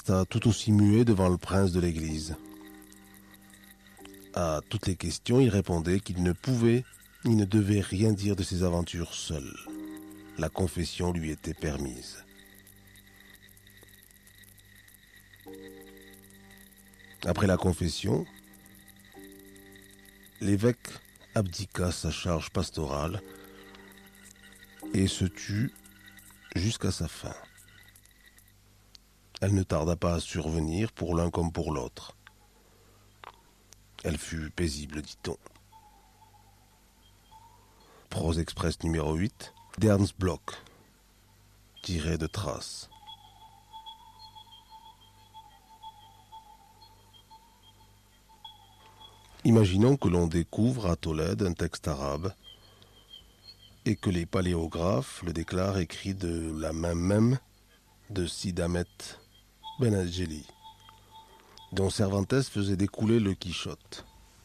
resta tout aussi muet devant le prince de l'église. À toutes les questions, il répondait qu'il ne pouvait ni ne devait rien dire de ses aventures seul. La confession lui était permise. Après la confession, l'évêque abdiqua sa charge pastorale et se tut jusqu'à sa fin. Elle ne tarda pas à survenir pour l'un comme pour l'autre. Elle fut paisible, dit-on. Prose express numéro 8, d'Ernst Bloch, tiré de Traces. Imaginons que l'on découvre à Tolède un texte arabe et que les paléographes le déclarent écrit de la main même de Sid Ahmed Ben Adjeli, dont Cervantes faisait découler le Quichotte.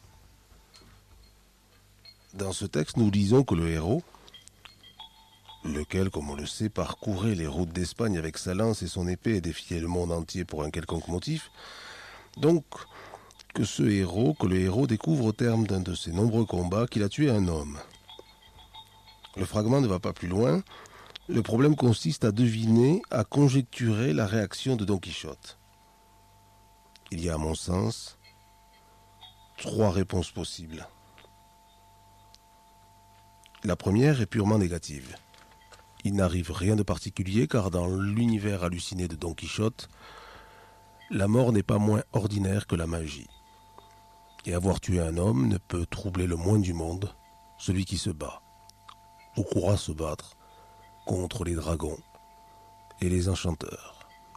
Dans ce texte, nous disons que le héros, lequel, comme on le sait, parcourait les routes d'Espagne avec sa lance et son épée et défiait le monde entier pour un quelconque motif, donc que le héros découvre au terme d'un de ses nombreux combats qu'il a tué un homme. Le fragment ne va pas plus loin. Le problème consiste à deviner, à conjecturer la réaction de Don Quichotte. Il y a, à mon sens, 3 réponses possibles. La première est purement négative. Il n'arrive rien de particulier car dans l'univers halluciné de Don Quichotte, la mort n'est pas moins ordinaire que la magie. Et avoir tué un homme ne peut troubler le moins du monde celui qui se bat, ou croit se battre, contre les dragons et les enchanteurs.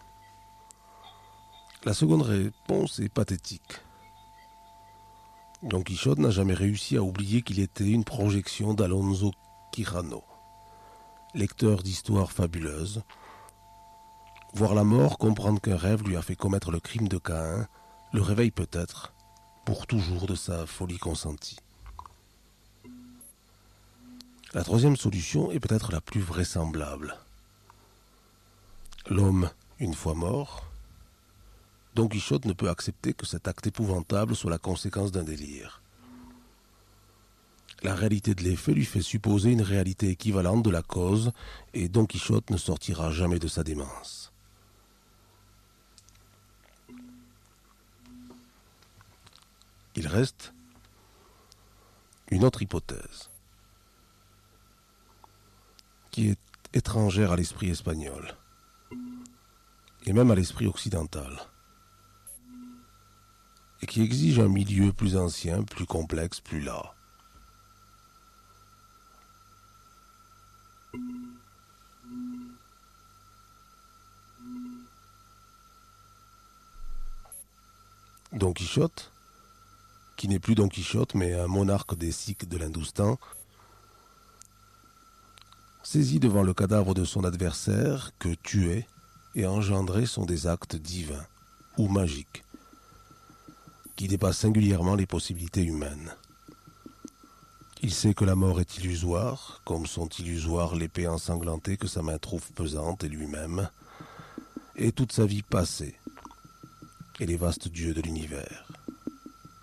La seconde réponse est pathétique. Don Quichotte n'a jamais réussi à oublier qu'il était une projection d'Alonso Quijano, lecteur d'histoires fabuleuses. Voir la mort, comprendre qu'un rêve lui a fait commettre le crime de Caïn, le réveille peut-être, pour toujours de sa folie consentie. La troisième solution est peut-être la plus vraisemblable. L'homme, une fois mort, Don Quichotte ne peut accepter que cet acte épouvantable soit la conséquence d'un délire. La réalité de l'effet lui fait supposer une réalité équivalente de la cause et Don Quichotte ne sortira jamais de sa démence. Il reste une autre hypothèse qui est étrangère à l'esprit espagnol et même à l'esprit occidental et qui exige un milieu plus ancien, plus complexe, plus las. Don Quichotte, qui n'est plus Don Quichotte mais un monarque des Sikhs de l'Hindoustan, saisi devant le cadavre de son adversaire que tuer et engendrer sont des actes divins ou magiques qui dépassent singulièrement les possibilités humaines. Il sait que la mort est illusoire, comme sont illusoires l'épée ensanglantée que sa main trouve pesante et lui-même, et toute sa vie passée, et les vastes dieux de l'univers.